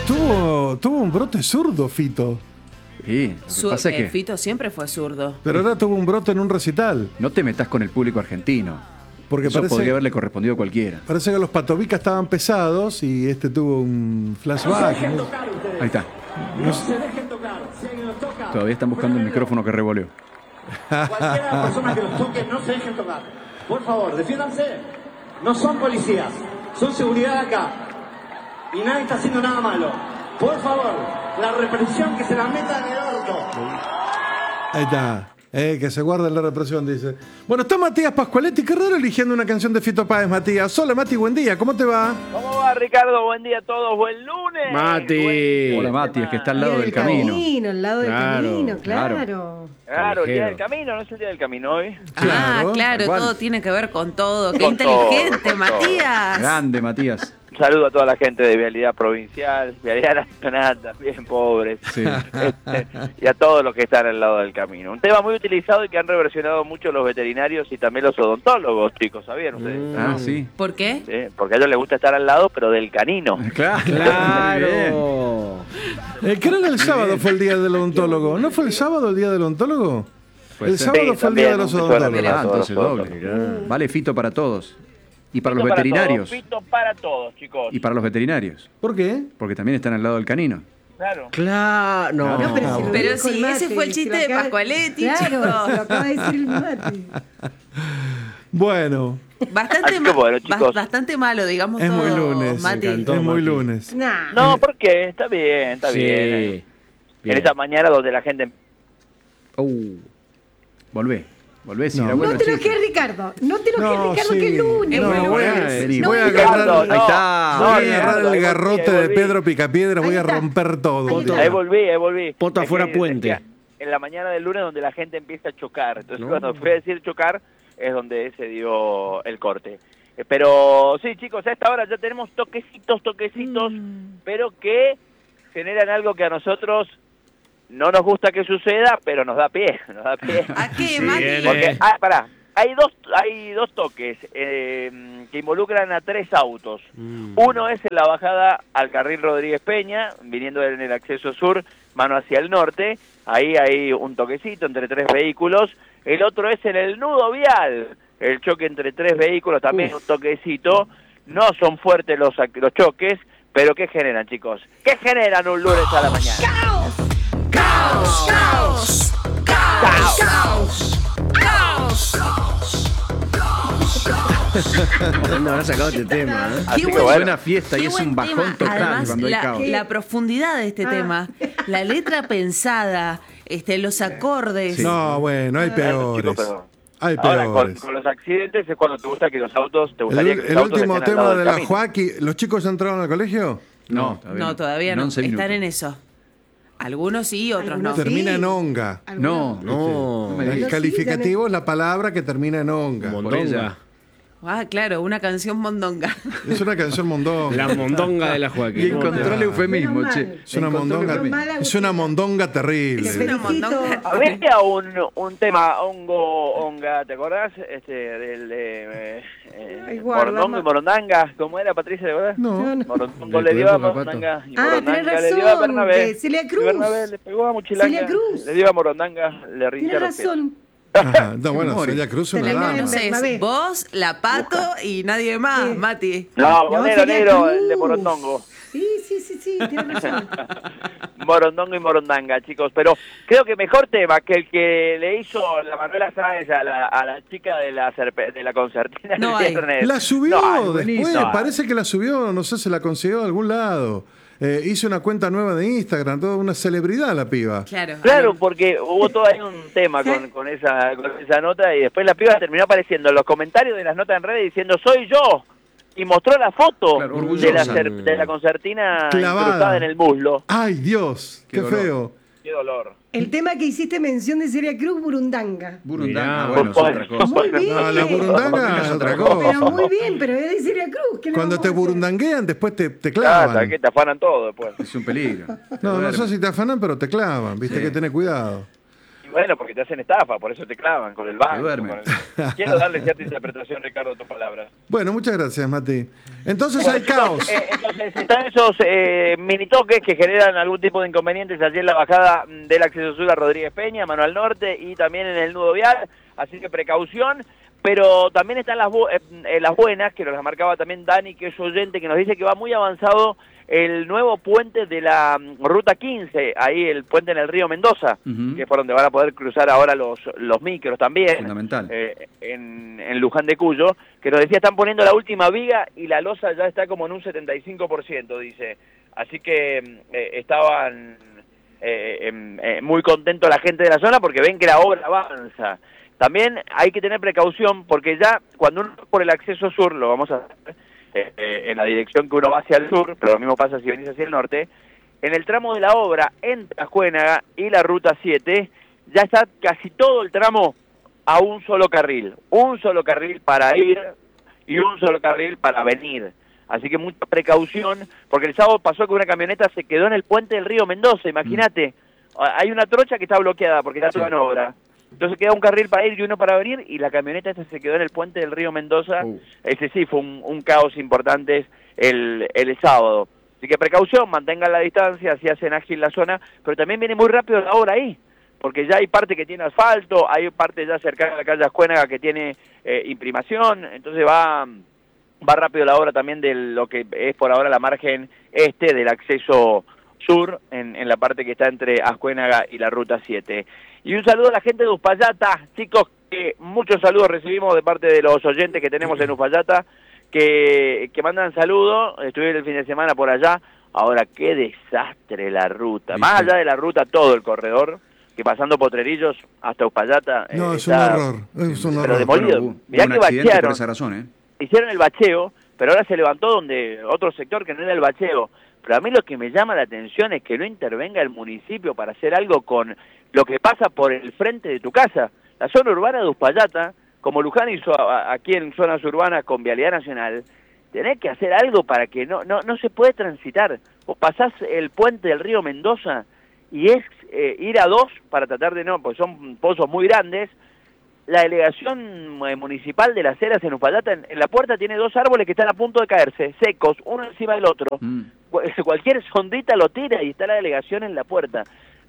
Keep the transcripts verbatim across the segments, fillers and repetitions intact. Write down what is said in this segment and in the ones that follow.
Tuvo, tuvo un brote zurdo, Fito. Sí, lo que Su- pasa es eh, que Fito siempre fue zurdo. Pero ahora tuvo un brote en un recital. no te metas con el público argentino. Porque Eso parece, podría haberle correspondido a cualquiera. parece que los patovicas estaban pesados y este tuvo un flashback. ¿no? Ahí está. No sé. Todavía están buscando el micrófono que revoleó. Cualquiera de las personas que los toquen no se dejen tocar. Por favor, defiéndanse. No son policías, son seguridad acá. Y nadie está haciendo nada malo. Por favor, la represión que se la meta en el orto. Ahí está. Eh, que se guarde la represión, dice. Bueno, está Matías Pascualetti. Qué raro eligiendo una canción de Fito Páez, Matías. Hola, Mati, buen día. ¿Cómo te va? ¿Cómo va, Ricardo? Buen día a todos. Buen lunes. Mati. Buen Hola, fin de Mati, es que está al semana. lado del camino. al lado del Claro, camino, claro. claro. Claro, el día Callejero. del camino, no es el día del camino hoy. Ah, Claro, claro, igual. todo tiene que ver con todo. Qué Con inteligente, todo, con Matías. Grande, Matías. Un saludo a toda la gente de Vialidad Provincial, Vialidad Nacional, también pobres. Sí. Este, y a todos los que están al lado del camino. Un tema muy utilizado y que han reversionado mucho los veterinarios y también los odontólogos, chicos, ¿sabían ustedes? Ah, sí. ¿Por qué? Sí, porque a ellos les gusta estar al lado, pero del canino. Claro. Claro. Eh, creo que el sábado fue el día del odontólogo. ¿No fue el sábado el día del odontólogo? Puede El ser. sábado Sí, fue el día de también, los un beso a la odontólogos. mirada. Ah, entonces Todos, doble. Vale Fito para todos. Y para los Fito veterinarios. todos, Fito para todos, chicos. Y para los veterinarios. ¿Por qué? Porque también están al lado del canino. Claro. Claro. No, No, pero si lo Pero dijo el sí, Mati, ese fue el se chiste lo de acaba- Pascualetti, Claro, chicos. se lo acaba de decir el Mati. Bueno, Bastante, Así que ma- bueno, bas- chicos. bastante malo, digamos es todo, muy lunes. Mati. Me encantó. Es muy Mati. lunes. Nah. No, ¿por qué? Está bien, está Sí. bien. En Bien. esta mañana donde la gente... Uh. Volvé. Volvé, si No. era No bueno No te lo chiste. que Ricardo. No te lo No, que Ricardo, sí. que es lunes. No, muy voy a, lunes. Vení, voy a vení. agarrar, No, Ahí está. voy a no, agarrar Ricardo, el ahí garrote volví, de ahí volví. Pedro Picapiedra, voy Ahí a está. romper todo. Ahí está. Ahí volví, ahí volví. Poto Es afuera que puente. decía, En la mañana del lunes donde la gente empieza a chocar. Entonces No. cuando fui a decir chocar es donde se dio el corte. Eh, Pero sí, chicos, a esta hora ya tenemos toquecitos, toquecitos, Mm. pero que generan algo que a nosotros no nos gusta que suceda, pero nos da pie, nos da pie. ¿A qué, Sí, Mati? viene. Porque, ah, pará, hay dos, hay dos toques eh, que involucran a tres autos. Mm. Uno es en la bajada al carril Rodríguez Peña, viniendo en el acceso sur, mano hacia el norte. Ahí hay un toquecito entre tres vehículos. El otro es en el nudo vial, el choque entre tres vehículos, también un toquecito. No son fuertes los, los choques, pero ¿qué generan, chicos? ¿Qué generan un lunes a la mañana? ¡Caos! ¡Caos! ¡Caos! ¡Caos! ¿Dónde habrá sacado este tema? ¿eh? Así Qué que bueno. bueno. Suena fiesta y Qué es buen un bajón tema. total Además, cuando hay la, caos. la profundidad de este Ah. tema, la letra pensada, este, los acordes. No, bueno, hay Bueno, peores. chicos, pero- Hay Ahora, con, peores. con los accidentes es cuando te gusta que los autos, te El, gustaría que los el autos último estén al lado tema del de la camino. Joaquín. ¿Los chicos ya entraron al colegio? No, No, todavía no. once Están minutos. en eso. Algunos sí, otros no. Algunos Termina sí. en onga. No, No. no me El digas. calificativo es la palabra que termina en onga. Mondonga. Ah, claro, una canción mondonga. Es una canción mondonga. La mondonga de la Y Joaquín. encontró el eufemismo, Menos che. mal. Es una Encontró el mondonga. eufemismo. Es una mondonga terrible. Te Una felicito. mondonga. Había un, un tema, hongo, onga, ¿te acordás? Este, del de eh, Ay, eh, guarda, Morondongo ma- y Morondanga. ¿Cómo era, Patricia, de verdad? No. No, no. Morondongo Del le dio a Conejo Morondanga y Ah, Morondanga tenés le dio a razón, Bernabé. de Celia Y Cruz. Bernabé le pegó a Mochilanga. Celia Cruz. Le dio a Morondanga, le rinchó Tienes los pies. razón. Ajá. No, bueno, Memoria. Celia Cruz es una Te la dama. mando. Entonces, Bernabé. vos, la Pato y nadie más, Sí. Mati. No, No, Monero Celia Negro, Cruz. el de Morondongo. Sí, sí, sí, sí, tienes razón. Morondongo y Morondanga, chicos. Pero creo que mejor tema que el que le hizo la Manuela Sáenz a la, a la chica de la, serpe- de la concertina No el hay. viernes. La subió No, es después, buenísimo. parece que la subió, no sé, se la consiguió de algún lado. Eh, hizo una cuenta nueva de Instagram, toda una celebridad la piba. Claro. Claro, porque hubo todo ahí un tema con, con, esa, con esa nota y después la piba terminó apareciendo en los comentarios de las notas en redes diciendo soy yo y mostró la foto Claro, de, la, orgullosa. cer- de la concertina Clavada. incrustada en el muslo. Ay, Dios, qué, Qué dolor. feo. Qué dolor. El tema que hiciste mención de Celia Cruz, Burundanga. Burundanga, Mirá, bueno, es por otra cosa. Muy bien. No, la burundanga es otra cosa. Pero muy bien, pero es de Celia Cruz. ¿qué le Cuando vamos te a hacer? burundanguean, después te, te Ah, clavan. que te afanan todo después. Es un peligro. No, no Duerme. sé si te afanan, pero te clavan. Viste Sí. que tener cuidado. Bueno, porque te hacen estafa, por eso te clavan con el banco. Te duermen. con el- Quiero darle cierta interpretación, Ricardo, a tus palabras. Bueno, muchas gracias, Mati. Entonces Bueno, hay chicos, caos. eh, entonces están esos eh, mini toques que generan algún tipo de inconvenientes allí en la bajada del acceso sur a Rodríguez Peña, mano al norte, y también en el nudo vial, así que precaución. Pero también están las, bu- eh, las buenas, que nos las marcaba también Dani, que es oyente, que nos dice que va muy avanzado el nuevo puente de la mm, Ruta quince, ahí el puente en el río Mendoza, Ujú. que es por donde van a poder cruzar ahora los, los micros también, Fundamental. eh, en, en Luján de Cuyo, que nos decía están poniendo la última viga y la losa ya está como en un setenta y cinco por ciento, dice. Así que mm, eh, estaban eh, em, eh, muy contentos la gente de la zona porque ven que la obra avanza. También hay que tener precaución porque ya cuando uno por el acceso sur, lo vamos a hacer eh, eh, en la dirección que uno va hacia el sur, pero lo mismo pasa si venís hacia el norte, en el tramo de la obra entre Ascuénaga y la Ruta siete, ya está casi todo el tramo a un solo carril, un solo carril para ir y un solo carril para venir. Así que mucha precaución, porque el sábado pasó que una camioneta se quedó en el puente del río Mendoza, imagínate, hay una trocha que está bloqueada porque está toda en obra. Entonces queda un carril para ir y uno para venir, y la camioneta esta se quedó en el puente del río Mendoza. Uh. Ese sí fue un, un caos importante el, el sábado. Así que precaución, mantengan la distancia, así hacen ágil la zona, pero también viene muy rápido la obra ahí, porque ya hay parte que tiene asfalto, hay parte ya cercana a la calle Ascuénaga que tiene eh, imprimación, entonces va, va rápido la obra también de lo que es por ahora la margen este del acceso sur, en, en la parte que está entre Ascuénaga y la Ruta siete. Y un saludo a la gente de Uspallata, chicos, que muchos saludos recibimos de parte de los oyentes que tenemos en Uspallata, que, que mandan saludos. Estuve el fin de semana por allá. Ahora, qué desastre la ruta. Más allá de la ruta, todo el corredor, que pasando Potrerillos hasta Uspallata. No, eh, es un está- horror. Es un Pero horror. demolido. Bueno, hubo- Mirá hubo un que accidente bachearon. por esa razón, ¿eh? Hicieron el bacheo, pero ahora se levantó donde otro sector que no era el bacheo. Pero a mí lo que me llama la atención es que no intervenga el municipio para hacer algo con lo que pasa por el frente de tu casa. La zona urbana de Uspallata, como Luján hizo a- a- aquí en zonas urbanas con Vialidad Nacional, tenés que hacer algo para que no no no se puede transitar. Vos pasás el puente del río Mendoza y es eh, ir a dos para tratar de no, porque son pozos muy grandes. La delegación eh, municipal de las Heras en Uspallata, en, en la puerta tiene dos árboles que están a punto de caerse, secos, uno encima del otro. Mm. Cu- Cualquier sondita lo tira y está la delegación en la puerta.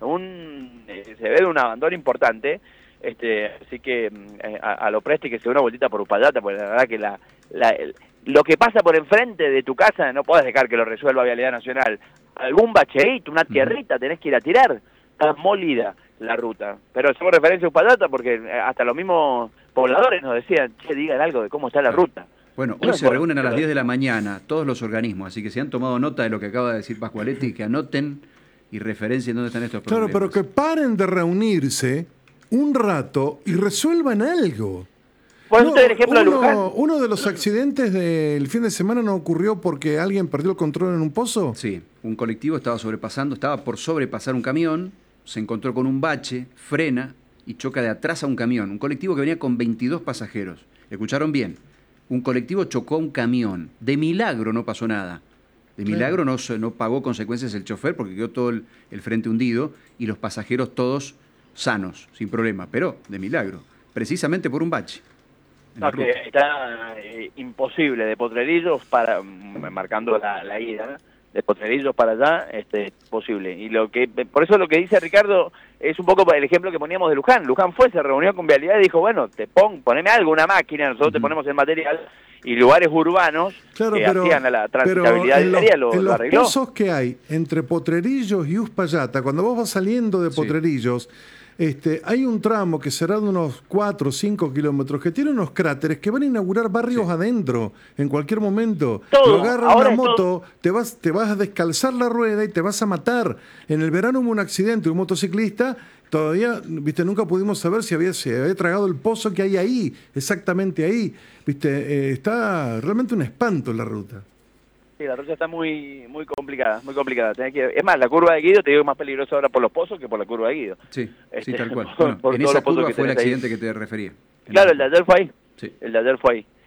Un, eh, se ve de un abandono importante. Este, así que mm, eh, a, a lo preste que se dé una vueltita por Uspallata, porque la verdad que la, la, el- lo que pasa por enfrente de tu casa no podés dejar que lo resuelva Vialidad Nacional. Algún bacheíto, una tierrita tenés que ir a tirar. Está molida la ruta. Pero hacemos referencia a Uspallata porque eh, hasta los mismos pobladores nos decían, che, digan algo de cómo está la ruta. Bueno, hoy No, se por- reúnen a las pero- diez de la mañana todos los organismos, así que si han tomado nota de lo que acaba de decir Pascualetti, que anoten y referencien dónde están estos Claro, problemas. pero que paren de reunirse un rato y resuelvan algo. Por eso No, te doy el ejemplo de Luján. uno, uno de los accidentes del fin de semana no ocurrió porque alguien perdió el control en un pozo. Sí, un colectivo estaba sobrepasando, estaba por sobrepasar un camión, se encontró con un bache, frena y choca de atrás a un camión. Un colectivo que venía con veintidós pasajeros. ¿Escucharon bien? Un colectivo chocó a un camión. De milagro no pasó nada. De milagro no, se- no pagó consecuencias el chofer porque quedó todo el, el frente hundido y los pasajeros todos sanos, sin problema. Pero de milagro, precisamente por un bache. en la No, que ruta. está eh, imposible de Potrerillos para, mm, marcando la, la ida, de Potrerillos para allá, este, posible. Y lo que, por eso lo que dice Ricardo es un poco el ejemplo que poníamos de Luján. Luján fue, se reunió con Vialidad y dijo, bueno, te pon, poneme algo, una máquina, nosotros te ponemos el material, y lugares urbanos Claro, que pero, hacían a la pero transitabilidad en los, diaria lo, en lo los arregló. pozos que hay entre Potrerillos y Uspallata, cuando vos vas saliendo de Sí. Potrerillos, este, hay un tramo que será de unos cuatro o cinco kilómetros que tiene unos cráteres que van a inaugurar barrios adentro en cualquier momento. Todo, Lo agarra ahora una es moto, todo. te vas, te vas a descalzar la rueda y te vas a matar. En el verano hubo un accidente, un motociclista. Todavía, viste, nunca pudimos saber si había, se había tragado el pozo que hay ahí, exactamente ahí. Viste, eh, está realmente un espanto la ruta. Sí, la ruta está muy muy complicada, muy complicada. Tenés que, es más, la curva de Guido, te digo, es más peligrosa ahora por los pozos que por la curva de Guido. Sí, Este, sí, tal cual. por- Bueno, por en todos esa los pozos curva que fue el tenés ahí. accidente que te refería. En Claro, la- el de ayer fue ahí. Sí. El de ayer fue ahí.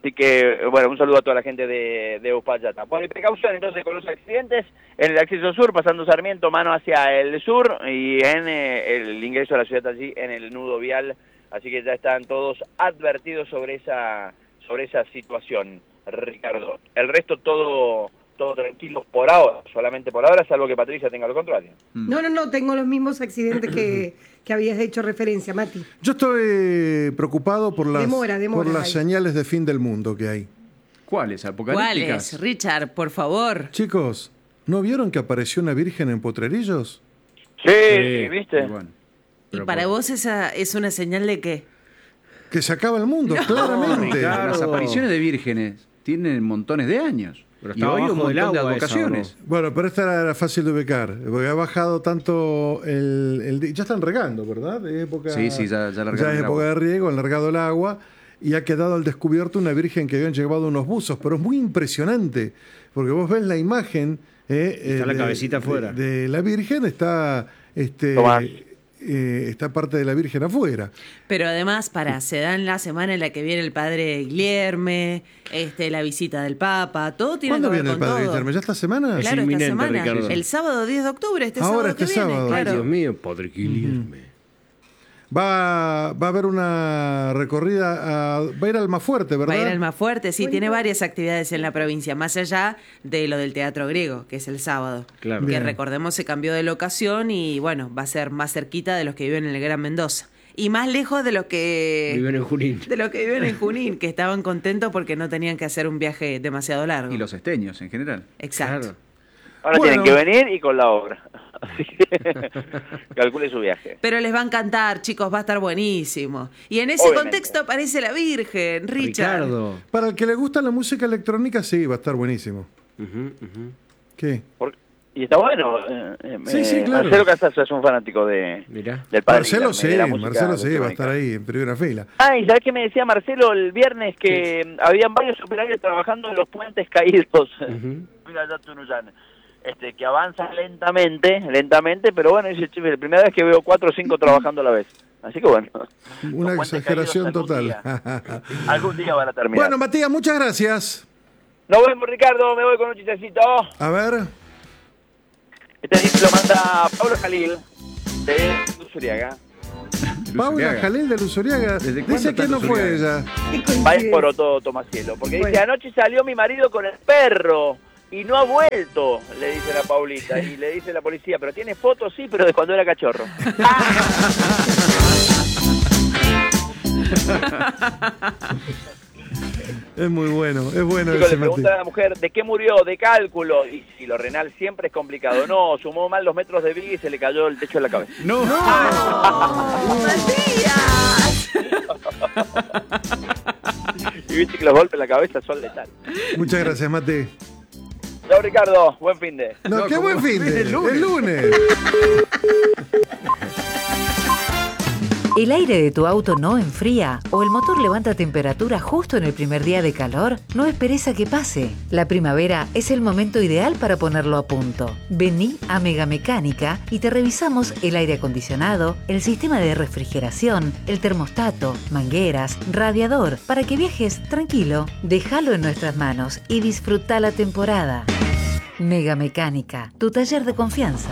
Así que, bueno, un saludo a toda la gente de, de Uspallata. Por precaución, entonces, con los accidentes, en el acceso sur, pasando Sarmiento, mano hacia el sur, y en eh, el ingreso a la ciudad allí, en el nudo vial. Así que ya están todos advertidos sobre esa, sobre esa situación, Ricardo. El resto todo... todo tranquilo por ahora, solamente por ahora, salvo que Patricia tenga lo contrario. No, no, no, tengo los mismos accidentes que, que habías hecho referencia, Mati. Yo estoy preocupado por las, Demora, demora, por las ahí. señales de fin del mundo que hay. ¿Cuáles? ¿Apocalípticas? ¿Cuáles? Richard, por favor. Chicos, ¿no vieron que apareció una virgen en Potrerillos? Sí, Sí, ¿viste? Y bueno, ¿Y pero para por- vos esa es una señal de qué? Que se acaba el mundo, claramente. Ricardo. Las apariciones de vírgenes tienen montones de años. Pero Y está hoy un abajo del montón de agua esa, advocaciones. Bueno, pero esta era, era fácil de ubicar, porque ha bajado tanto el, el di- ya están regando, ¿verdad? Es época, Sí, sí, ya- ya largaron es el época agua. de riego, han largado el agua y ha quedado al descubierto una virgen que habían llevado unos buzos, pero es muy impresionante, porque vos ves la imagen eh, Y está eh, la de- cabecita de- afuera. de la virgen, está este Tomás. eh, está parte de la virgen afuera. Pero además, para, se dan la semana en la que viene el padre Guillerme, este, la visita del Papa, todo tiene ¿Cuándo que ver viene el con padre todo. Guillermo? ¿Ya esta semana? Claro, esta inminente, semana. Ricardo. El sábado diez de octubre, este Ahora, sábado este que viene, sábado. Ay, claro. Dios mío, Padre Guillerme. Va, va a haber una recorrida, a, va a ir al Almafuerte, ¿verdad? Va a ir al más fuerte, sí, tiene varias actividades en la provincia, más allá de lo del teatro griego, que es el sábado. Claro. Que Bien. recordemos se cambió de locación y bueno, va a ser más cerquita de los que viven en el Gran Mendoza. Y más lejos de los que Viven en Junín. de los que viven en Junín, que estaban contentos porque no tenían que hacer un viaje demasiado largo. Y los esteños en general. Exacto. Claro. Ahora Bueno. tienen que venir y con la obra. Así que calcule su viaje. Pero les va a encantar, chicos, va a estar buenísimo. Y en ese Obviamente. contexto aparece la Virgen, Richard. Ricardo. Para el que le gusta la música electrónica, sí, va a estar buenísimo. Ujú, ujú. ¿Qué? Por- Y está bueno. eh, eh, Sí, sí, claro. Marcelo Casazo es un fanático de, Mirá. del padre Marcelo Guillerme, sí, de la música Marcelo sí, va a electrónica. estar ahí en primera fila. Ah, y ¿sabés qué me decía Marcelo el viernes? Que habían varios operarios trabajando en los puentes caídos. Ujú. Mira, allá Tunuyán. Este, que avanzan lentamente, lentamente, pero bueno, dice, che, la primera vez que veo cuatro o cinco trabajando a la vez. Así que bueno. Una los puentes exageración caídos total. algún día- Algún día van a terminar. Bueno, Matías, muchas gracias. Nos vemos, Ricardo, me voy con un chistecito. A ver, Este disco lo manda Pablo Jalil, de Luzuriaga. Paula Luzuriaga. Jalil de Luzuriaga ¿Desde dice cuándo que está no fue Luzuriaga? ella. Qué Va coincidencia. por todo Tomasielo, porque dice, Bueno. anoche salió mi marido con el perro y no ha vuelto, le dice la Paulita, y le dice la policía, pero tiene fotos, sí, pero de cuando era cachorro. Es muy bueno, es bueno Chicos, ese le preguntan Matías. a la mujer, ¿de qué murió? De cálculo. Y si lo renal siempre es complicado. No, sumó mal los metros de viga y se le cayó el techo de la cabeza. No. ¡Matías! Y viste que los golpes en la cabeza son letales. Muchas gracias, Mate. Chao, Ricardo. Buen fin de. No, No, qué como buen fin de. el lunes. El lunes. ¿El aire de tu auto no enfría o el motor levanta temperatura justo en el primer día de calor? No esperes a que pase. La primavera es el momento ideal para ponerlo a punto. Vení a Mega Mecánica y te revisamos el aire acondicionado, el sistema de refrigeración, el termostato, mangueras, radiador, para que viajes tranquilo. Déjalo en nuestras manos y disfruta la temporada. Mega Mecánica, tu taller de confianza.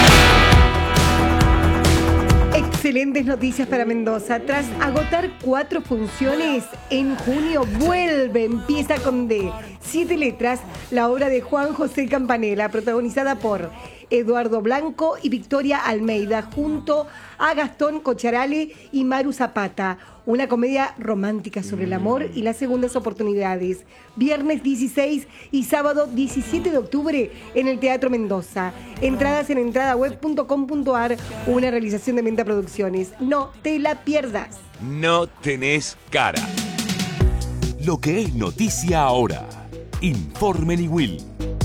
Excelentes noticias para Mendoza. Tras agotar cuatro funciones, en junio vuelve, empieza con D. Siete letras, la obra de Juan José Campanella, protagonizada por Eduardo Blanco y Victoria Almeida, junto a Gastón Cocharale y Maru Zapata. Una comedia romántica sobre el amor y las segundas oportunidades. Viernes dieciséis y sábado diecisiete de octubre en el Teatro Mendoza. Entradas en entradaweb punto com punto ar, una realización de Menta Producciones. No te la pierdas. No tenés cara. Lo que es noticia ahora. Informe Will.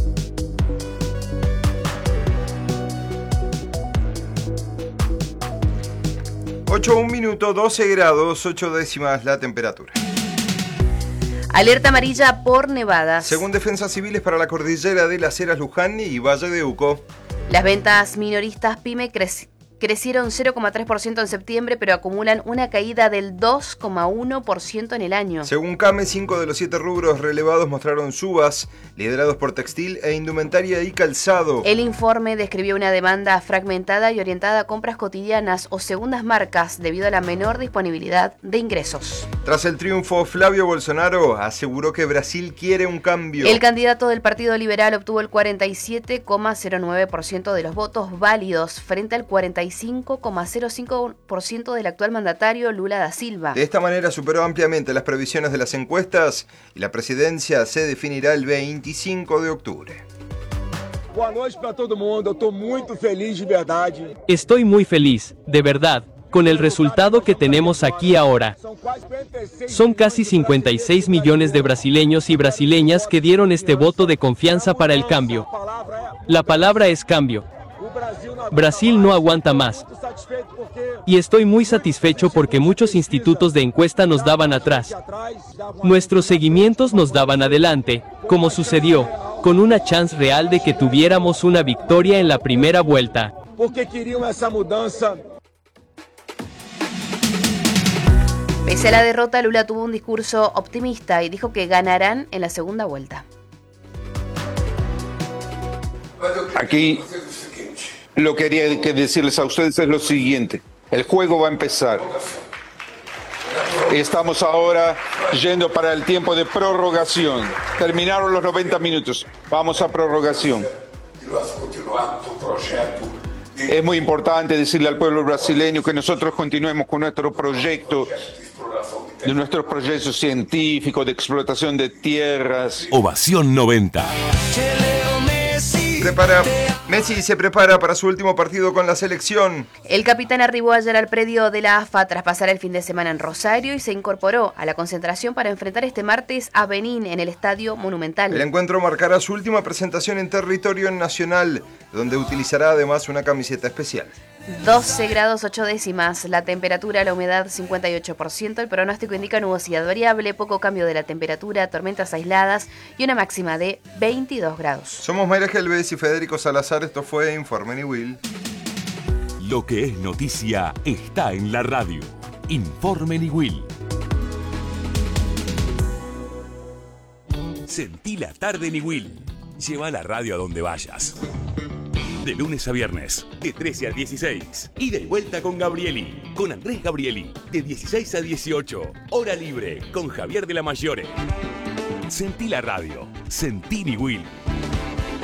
ocho, un minuto, doce grados, ocho décimas la temperatura. Alerta amarilla por nevadas. Según Defensas Civiles para la cordillera de las Heras Luján y Valle de Uco. Las ventas minoristas PYME crec- Crecieron cero coma tres por ciento en septiembre, pero acumulan una caída del dos coma uno por ciento en el año. Según CAME, cinco de los siete rubros relevados mostraron subas, liderados por textil e indumentaria y calzado. El informe describió una demanda fragmentada y orientada a compras cotidianas o segundas marcas debido a la menor disponibilidad de ingresos. Tras el triunfo, Flavio Bolsonaro aseguró que Brasil quiere un cambio. El candidato del Partido Liberal obtuvo el cuarenta y siete coma cero nueve por ciento de los votos válidos frente al cuarenta y cinco coma cero cinco por ciento del actual mandatario Lula da Silva. De esta manera superó ampliamente las previsiones de las encuestas y la presidencia se definirá el veinticinco de octubre. Boa noite para todo mundo, estou muito feliz de verdade. Estoy muy feliz, de verdad, con el resultado que tenemos aquí ahora. Son casi cincuenta y seis millones de brasileños y brasileñas que dieron este voto de confianza para el cambio. La palabra es cambio. Brasil no aguanta más. Y estoy muy satisfecho porque muchos institutos de encuesta nos daban atrás. Nuestros seguimientos nos daban adelante, como sucedió, con una chance real de que tuviéramos una victoria en la primera vuelta. Porque queriam essa mudança. Pese a la derrota, Lula tuvo un discurso optimista y dijo que ganarán en la segunda vuelta. Aquí lo que quería que decirles a ustedes es lo siguiente. El juego va a empezar. Estamos ahora yendo para el tiempo de prorrogación. Terminaron los noventa minutos. Vamos a prorrogación. Es muy importante decirle al pueblo brasileño que nosotros continuemos con nuestro proyecto, de nuestros proyectos científicos de explotación de tierras. Ovación noventa. Prepara, Messi se prepara para su último partido con la selección. El capitán arribó ayer al predio de la A F A tras pasar el fin de semana en Rosario y se incorporó a la concentración para enfrentar este martes a Benín en el Estadio Monumental. El encuentro marcará su última presentación en territorio nacional, donde utilizará además una camiseta especial. doce grados ocho décimas, la temperatura, la humedad cincuenta y ocho por ciento, el pronóstico indica nubosidad variable, poco cambio de la temperatura, tormentas aisladas y una máxima de veintidós grados. Somos Mayra Gelbez y Federico Salazar, esto fue Informe Niwil. Lo que es noticia está en la radio. Informe Niwil. Sentí la tarde Niwil. Lleva la radio a donde vayas. De lunes a viernes, de trece a dieciséis. Ida y vuelta con Gabrieli, con Andrés Gabrieli, de dieciséis a dieciocho. Hora libre, con Javier de la Mayore. Sentí la radio, sentí Niwil.